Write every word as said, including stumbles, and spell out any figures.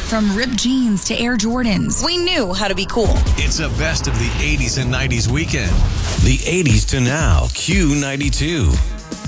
From ripped jeans to Air Jordans, we knew how to be cool. It's a best of the eighties and nineties weekend. The eighties to now, Q ninety-two.